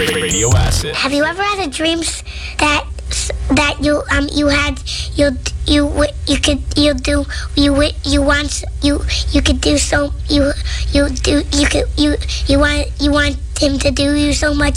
Radio Acid. Have you ever had a dream that you had you could you do you want you could do so you want him to do you so much